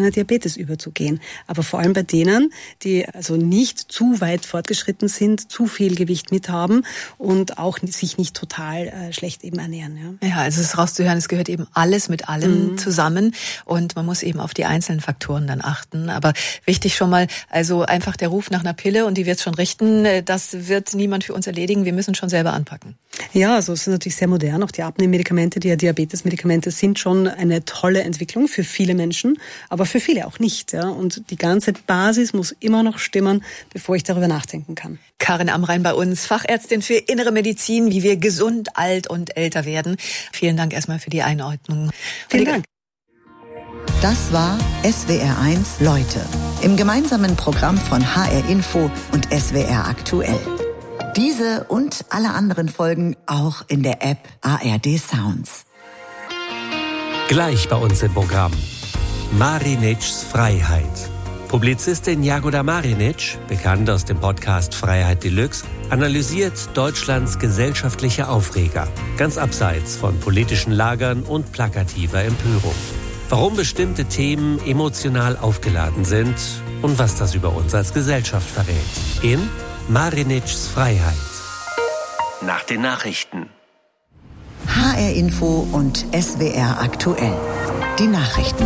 einen Diabetes überzugehen. Aber vor allem bei denen, die also nicht zu weit fortgeschritten sind, zu viel Gewicht mit haben und auch sich nicht total schlecht eben ernähren. Ja, also es ist rauszuhören, es gehört eben alles mit allem zusammen und man muss eben auf die einzelnen Faktoren dann achten. Aber wichtig schon mal, also einfach der Ruf nach einer Pille und die wird es schon richten, das wird niemand für uns erledigen. Wir müssen schon selber anpacken. Ja, also es ist natürlich sehr modern. Auch die Abnehmmedikamente, die Diabetesmedikamente sind schon eine tolle Entwicklung für viele Menschen, aber für viele auch nicht. Ja. Und die ganze Basis muss immer noch stimmen, bevor ich darüber nachdenken kann. Karin Amrein bei uns, Fachärztin für Innere Medizin, wie wir gesund, alt und älter werden. Vielen Dank erstmal für die Einordnung. Vielen Dank. Das war SWR1 Leute im gemeinsamen Programm von HR Info und SWR Aktuell. Diese und alle anderen Folgen auch in der App ARD Sounds. Gleich bei uns im Programm. Marinitschs Freiheit. Publizistin Jagoda Marinic, bekannt aus dem Podcast Freiheit Deluxe, analysiert Deutschlands gesellschaftliche Aufreger, ganz abseits von politischen Lagern und plakativer Empörung. Warum bestimmte Themen emotional aufgeladen sind und was das über uns als Gesellschaft verrät. In Marinitschs Freiheit. Nach den Nachrichten. HR Info und SWR Aktuell. Die Nachrichten.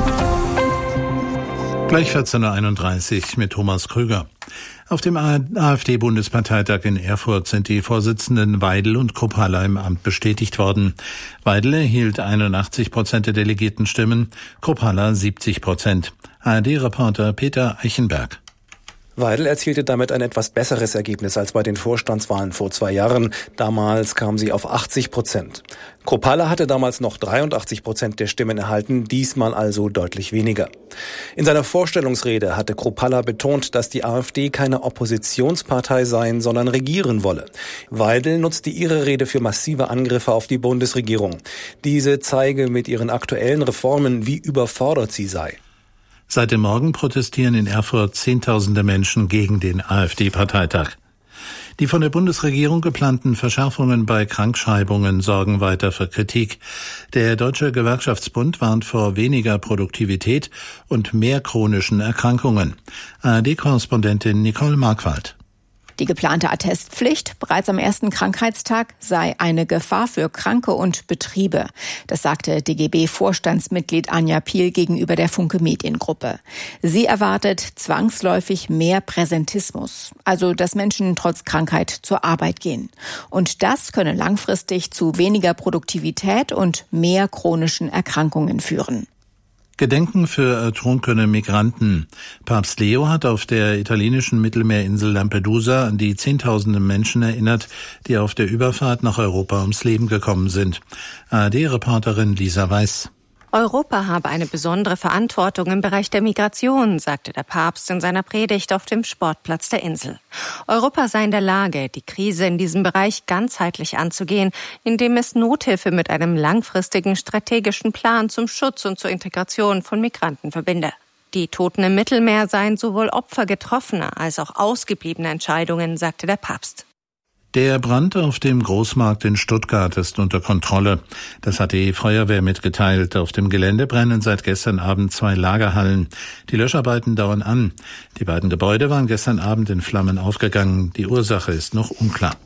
Gleich 14.31 Uhr mit Thomas Krüger. Auf dem AfD-Bundesparteitag in Erfurt sind die Vorsitzenden Weidel und Kruppalla im Amt bestätigt worden. Weidel erhielt 81% der Delegiertenstimmen, Kruppalla 70%. ARD-Reporter Peter Eichenberg. Weidel erzielte damit ein etwas besseres Ergebnis als bei den Vorstandswahlen vor 2 Jahren. Damals kam sie auf 80%. Kruppalla hatte damals noch 83% der Stimmen erhalten, diesmal also deutlich weniger. In seiner Vorstellungsrede hatte Kruppalla betont, dass die AfD keine Oppositionspartei sein, sondern regieren wolle. Weidel nutzte ihre Rede für massive Angriffe auf die Bundesregierung. Diese zeige mit ihren aktuellen Reformen, wie überfordert sie sei. Seit dem Morgen protestieren in Erfurt Zehntausende Menschen gegen den AfD-Parteitag. Die von der Bundesregierung geplanten Verschärfungen bei Krankschreibungen sorgen weiter für Kritik. Der Deutsche Gewerkschaftsbund warnt vor weniger Produktivität und mehr chronischen Erkrankungen. ARD-Korrespondentin Nicole Markwald. Die geplante Attestpflicht bereits am ersten Krankheitstag sei eine Gefahr für Kranke und Betriebe. Das sagte DGB-Vorstandsmitglied Anja Piel gegenüber der Funke Mediengruppe. Sie erwartet zwangsläufig mehr Präsentismus, also dass Menschen trotz Krankheit zur Arbeit gehen. Und das könne langfristig zu weniger Produktivität und mehr chronischen Erkrankungen führen. Gedenken für ertrunkene Migranten. Papst Leo hat auf der italienischen Mittelmeerinsel Lampedusa an die Zehntausenden Menschen erinnert, die auf der Überfahrt nach Europa ums Leben gekommen sind. ARD-Reporterin Lisa Weiß. Europa habe eine besondere Verantwortung im Bereich der Migration, sagte der Papst in seiner Predigt auf dem Sportplatz der Insel. Europa sei in der Lage, die Krise in diesem Bereich ganzheitlich anzugehen, indem es Nothilfe mit einem langfristigen strategischen Plan zum Schutz und zur Integration von Migranten verbinde. Die Toten im Mittelmeer seien sowohl Opfer getroffener als auch ausgebliebener Entscheidungen, sagte der Papst. Der Brand auf dem Großmarkt in Stuttgart ist unter Kontrolle. Das hat die Feuerwehr mitgeteilt. Auf dem Gelände brennen seit gestern Abend 2 Lagerhallen. Die Löscharbeiten dauern an. Die beiden Gebäude waren gestern Abend in Flammen aufgegangen. Die Ursache ist noch unklar.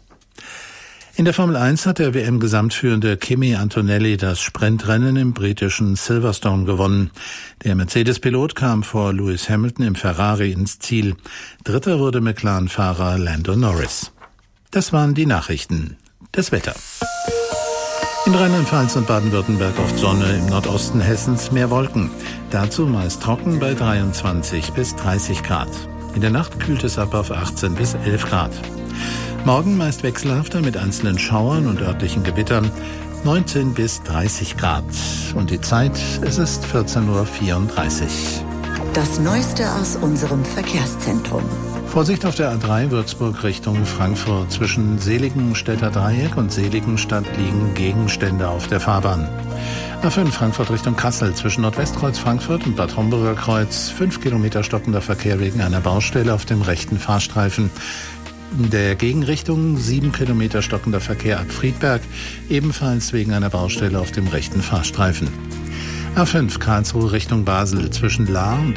In der Formel 1 hat der WM-Gesamtführende Kimi Antonelli das Sprintrennen im britischen Silverstone gewonnen. Der Mercedes-Pilot kam vor Lewis Hamilton im Ferrari ins Ziel. Dritter wurde McLaren-Fahrer Lando Norris. Das waren die Nachrichten. Das Wetter. In Rheinland-Pfalz und Baden-Württemberg oft Sonne, im Nordosten Hessens mehr Wolken. Dazu meist trocken bei 23 bis 30 Grad. In der Nacht kühlt es ab auf 18 bis 11 Grad. Morgen meist wechselhafter mit einzelnen Schauern und örtlichen Gewittern. 19 bis 30 Grad. Und die Zeit, es ist 14.34 Uhr. Das Neueste aus unserem Verkehrszentrum. Vorsicht auf der A3 Würzburg Richtung Frankfurt. Zwischen Seligenstädter Dreieck und Seligenstadt liegen Gegenstände auf der Fahrbahn. A5 Frankfurt Richtung Kassel. Zwischen Nordwestkreuz Frankfurt und Bad Homburger Kreuz 5 Kilometer stockender Verkehr wegen einer Baustelle auf dem rechten Fahrstreifen. In der Gegenrichtung 7 Kilometer stockender Verkehr ab Friedberg, ebenfalls wegen einer Baustelle auf dem rechten Fahrstreifen. A5 Karlsruhe Richtung Basel. Zwischen Lahr und